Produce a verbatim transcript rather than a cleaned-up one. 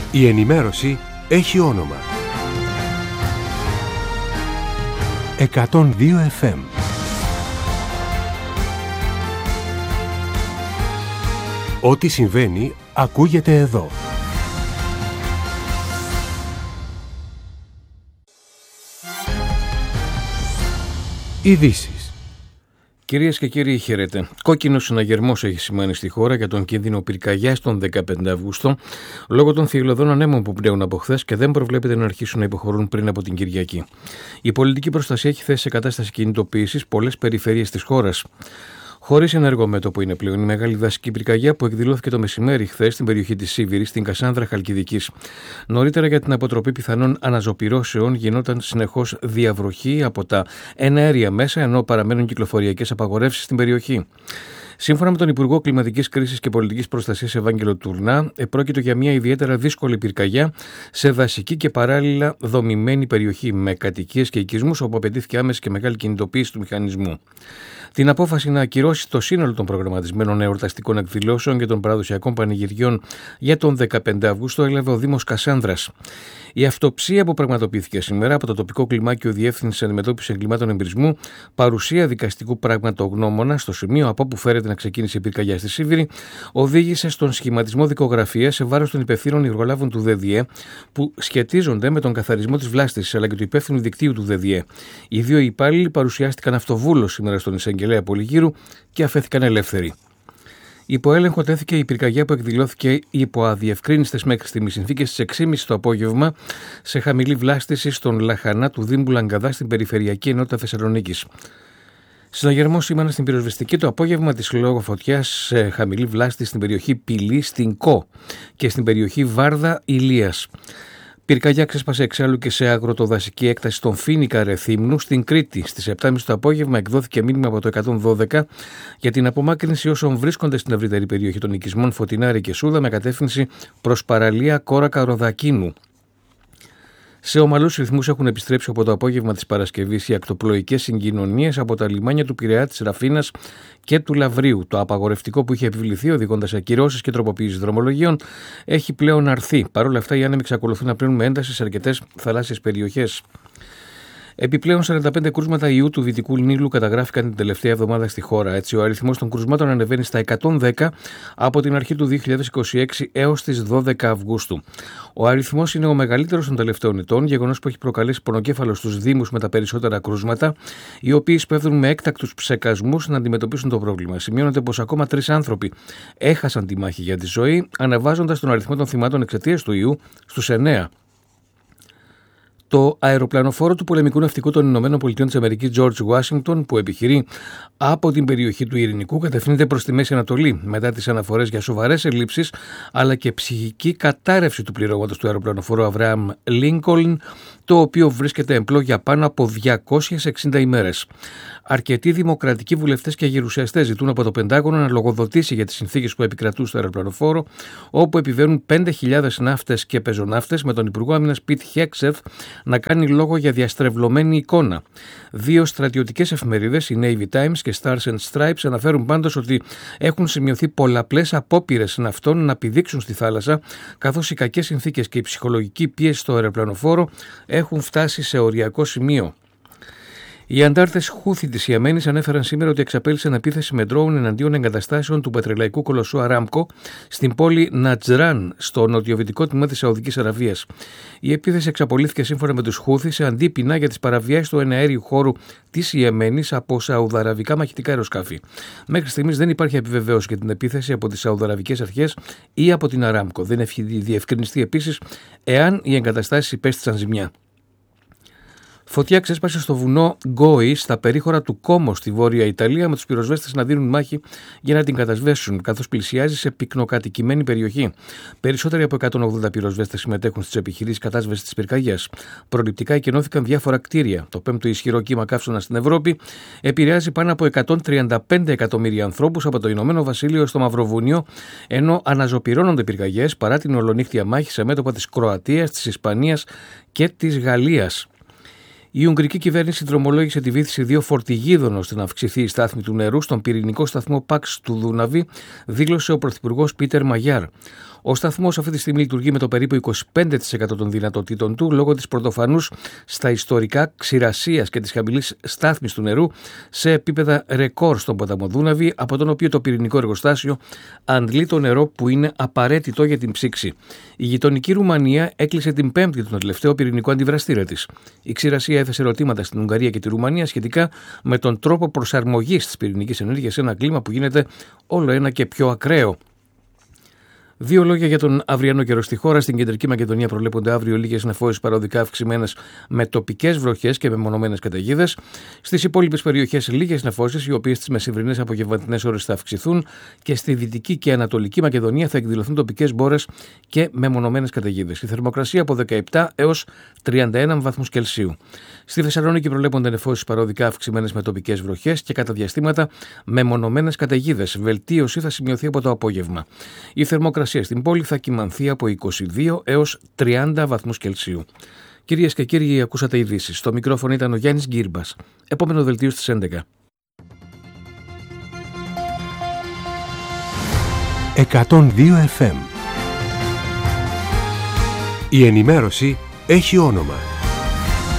Η ενημέρωση έχει όνομα. εκατόν δύο εφ εμ. Ό,τι συμβαίνει ακούγεται εδώ. Ειδήσεις. Κυρίες και κύριοι, χαίρετε. Κόκκινος συναγερμός έχει σημάνει στη χώρα για τον κίνδυνο πυρκαγιάς τον δεκαπέντε Αυγούστου λόγω των θηειλωδών ανέμων που πνέουν από χθες και δεν προβλέπεται να αρχίσουν να υποχωρούν πριν από την Κυριακή. Η πολιτική προστασία έχει θέσει σε κατάσταση κινητοποίησης πολλές περιφέρειες της χώρας. Χωρίς ενεργό μέτωπο είναι πλέον η μεγάλη δασική πυρκαγιά που εκδηλώθηκε το μεσημέρι χθες στην περιοχή της Σίβηρης, στην Κασάνδρα Χαλκιδικής. Νωρίτερα, για την αποτροπή πιθανών αναζωπυρώσεων, γινόταν συνεχώς διαβροχή από τα εναέρια μέσα, ενώ παραμένουν κυκλοφοριακές απαγορεύσεις στην περιοχή. Σύμφωνα με τον Υπουργό Κλιματικής Κρίσης και Πολιτικής Προστασίας Ευάγγελο Τουρνά, επρόκειτο για μια ιδιαίτερα δύσκολη πυρκαγιά σε δασική και παράλληλα δομημένη περιοχή με κατοικίες και οικισμούς, όπου απαιτήθηκε άμεση και μεγάλη κινητοποίηση του μηχανισμού. Την απόφαση να ακυρώσει το σύνολο των προγραμματισμένων εορταστικών εκδηλώσεων και των παραδοσιακών πανηγυριών για τον δεκαπέντε Αυγούστου έλαβε ο Δήμος Κασάνδρας. Η αυτοψία που πραγματοποιήθηκε σήμερα από το τοπικό κλιμάκιο Διεύθυνση Αντιμετώπισης Εγκλημάτων Εμπρισμού, παρουσία δικαστικού πραγματογνώμονα στο σημείο από όπου φέρεται να ξεκίνησε η πυρκαγιά στη Σίβηρη, οδήγησε στον σχηματισμό δικογραφίας σε βάρος των υπευθύνων εργολάβων του ΔΔΕ που σχετίζονται με τον καθαρισμό της βλάστησης αλλά και του υπεύθυνου δικτύου του ΔΔΕ. Οι δύο υπάλληλοι παρουσιάστηκαν αυτοβούλως σήμερα στον εισαγγελέα Πολυγύρου και αφέθηκαν ελεύθεροι. Υπό έλεγχο τέθηκε η πυρκαγιά που εκδηλώθηκε υπό αδιευκρίνιστες μέχρι στιγμής συνθήκες στις έξι και μισή το απόγευμα σε χαμηλή βλάστηση στον Λαχανά του Δήμου Λαγκαδά στην περιφερειακή ενότητα Θεσσαλονίκης. Συναγερμός σήμανε στην πυροσβεστική το απόγευμα της λόγω φωτιάς σε χαμηλή βλάστηση στην περιοχή Πυλή στην Κο και στην περιοχή Βάρδα Ηλίας. Πυρκαγιά ξέσπασε εξάλλου και σε αγροτοδασική έκταση στον Φοίνικα Ρεθύμνου στην Κρήτη. Στις επτά και μισή το απόγευμα εκδόθηκε μήνυμα από το εκατόν δώδεκα για την απομάκρυνση όσων βρίσκονται στην ευρύτερη περιοχή των οικισμών Φωτεινάρη και Σούδα με κατεύθυνση προς παραλία Κόρακα Ροδακίνου. Σε ομαλούς ρυθμούς έχουν επιστρέψει από το απόγευμα της Παρασκευής οι ακτοπλοϊκές συγκοινωνίες από τα λιμάνια του Πειραιά, της Ραφίνας και του Λαβρίου. Το απαγορευτικό που είχε επιβληθεί, οδηγώντας σε ακυρώσεις και τροποποίησεις δρομολογίων, έχει πλέον αρθεί. Παρ' όλα αυτά, οι άνεμοι εξακολουθούν να πλένουν με ένταση σε αρκετές θαλάσσιες περιοχές. Επιπλέον, σαράντα πέντε κρούσματα ιού του Δυτικού Νείλου καταγράφηκαν την τελευταία εβδομάδα στη χώρα. Έτσι, ο αριθμός των κρούσματων ανεβαίνει στα εκατόν δέκα από την αρχή του δύο χιλιάδες είκοσι έξι έως τις δώδεκα Αυγούστου. Ο αριθμός είναι ο μεγαλύτερος των τελευταίων ετών, γεγονός που έχει προκαλέσει πονοκέφαλο στους δήμους με τα περισσότερα κρούσματα, οι οποίοι σπέβδουν με έκτακτους ψεκασμούς να αντιμετωπίσουν το πρόβλημα. Σημειώνεται πως ακόμα τρεις άνθρωποι έχασαν τη μάχη για τη ζωή, ανεβάζοντας τον αριθμό των θυμάτων εξαιτίας του ιού στους εννέα. Το αεροπλανοφόρο του πολεμικού ναυτικού των Ηνωμένων Πολιτειών της Αμερικής George Washington, που επιχειρεί από την περιοχή του Ειρηνικού, κατευθύνεται προς τη Μέση Ανατολή μετά τις αναφορές για σοβαρές ελλείψεις αλλά και ψυχική κατάρρευση του πληρώματος του αεροπλανοφόρου Αβραάμ Λίνκολν, το οποίο βρίσκεται εμπλό για πάνω από διακόσιες εξήντα ημέρες. Αρκετοί δημοκρατικοί βουλευτές και γερουσιαστές ζητούν από το Πεντάγωνο να λογοδοτήσει για τις συνθήκες που επικρατούν στο αεροπλανοφόρο, όπου επιβαίνουν πέντε χιλιάδες ναύτες και πεζοναύτες, με τον Υπουργό Άμυνας Πιτ Χέξεφ να κάνει λόγο για διαστρεβλωμένη εικόνα. Δύο στρατιωτικές εφημερίδες, η Navy Times και Stars and Stripes, αναφέρουν πάντως ότι έχουν σημειωθεί πολλαπλές απόπειρες ναυτών να πηδήξουν στη θάλασσα, καθώς οι κακές συνθήκες και η ψυχολογική πίεση στο αεροπλανοφόρο έχουν φτάσει σε οριακό σημείο. Οι αντάρτες Χούθι της Ιεμένης ανέφεραν σήμερα ότι εξαπέλυσαν επίθεση με ντρόουν εναντίον εγκαταστάσεων του πετρελαϊκού κολοσσού Αράμκο στην πόλη Νατζράν, στο νοτιοδυτικό τμήμα της Σαουδικής Αραβίας. Η επίθεση εξαπολύθηκε σύμφωνα με τους Χούθι σε αντίπεινα για τις παραβιάσεις του εναέριου χώρου της Ιεμένης από σαουδαραβικά μαχητικά αεροσκάφη. Μέχρι στιγμής δεν υπάρχει επιβεβαίωση για την επίθεση από τις σαουδαραβικές αρχές ή από την Αράμκο. Δεν έχει διευκρινιστεί επίσης εάν οι εγκαταστάσεις υπέστησαν ζημιά. Φωτιά ξέσπασε στο βουνό Γκόι, στα περίχωρα του Κόμο, στη Βόρεια Ιταλία, με τους πυροσβέστες να δίνουν μάχη για να την κατασβέσουν, καθώς πλησιάζει σε πυκνοκατοικημένη περιοχή. Περισσότεροι από εκατόν ογδόντα πυροσβέστες συμμετέχουν στις επιχειρήσεις κατάσβεσης της πυρκαγιάς. Προληπτικά εκενώθηκαν διάφορα κτίρια. Το πέμπτο ισχυρό κύμα καύσωνα στην Ευρώπη επηρεάζει πάνω από εκατόν τριάντα πέντε εκατομμύρια ανθρώπους από το Ηνωμένο Βασίλειο στο Μαυροβούνιο, ενώ αναζωπυρώνονται πυρκαγιές παρά την ολονύχτια μάχη σε μέτωπα της Κροατίας, της Ισπανίας και της Γαλλίας. Η Ουγγρική κυβέρνηση δρομολόγησε τη βύθιση δύο φορτηγίδων ώστε να αυξηθεί η στάθμη του νερού στον πυρηνικό σταθμό Παξ του Δούναβη, δήλωσε ο πρωθυπουργός Πίτερ Μαγιάρ. Ο σταθμός αυτή τη στιγμή λειτουργεί με το περίπου είκοσι πέντε τοις εκατό των δυνατοτήτων του λόγω της πρωτοφανούς στα ιστορικά ξηρασίας και της χαμηλής στάθμης του νερού σε επίπεδα ρεκόρ στον ποταμό Δούναβη, από τον οποίο το πυρηνικό εργοστάσιο αντλεί το νερό που είναι απαραίτητο για την ψήξη. Η γειτονική Ρουμανία έκλεισε την Πέμπτη τον τελευταίο πυρηνικό αντιδραστήρα της. Η ξηρασία έθεσε ερωτήματα στην Ουγγαρία και τη Ρουμανία σχετικά με τον τρόπο προσαρμογής της πυρηνικής ενέργειας σε ένα κλίμα που γίνεται όλο ένα και πιο ακραίο. Δύο λόγια για τον αυριανό καιρό στη χώρα. Στην Κεντρική Μακεδονία προβλέπονται αύριο λίγες νεφώσεις παροδικά αυξημένες με τοπικές βροχές και μεμονωμένες καταιγίδες. Στις υπόλοιπες περιοχές λίγες νεφώσεις, οι οποίες τις μεσημβρινές απογευματινές ώρες θα αυξηθούν, και στη Δυτική και Ανατολική Μακεδονία θα εκδηλωθούν τοπικές μπόρες και μεμονωμένες καταιγίδες. Η θερμοκρασία από δεκαεπτά έως τριάντα ένα βαθμούς Κελσίου. Στη Θεσσαλονίκη προβλέπονται νεφώσεις παροδικά αυξημένες με τοπικές βροχές και κατά διαστήματα μεμονωμένες καταιγίδες. Βελτίωση θα σημειωθεί από το απόγευμα. Η θερμοκρασία στην πόλη θα κυμανθεί από είκοσι δύο έως τριάντα βαθμούς Κελσίου. Κυρίες και κύριοι, ακούσατε ειδήσεις. Στο μικρόφωνο ήταν ο Γιάννης Γκύρμπας. Επόμενο δελτίο στις έντεκα. εκατόν δύο εφ εμ. Η ενημέρωση έχει όνομα.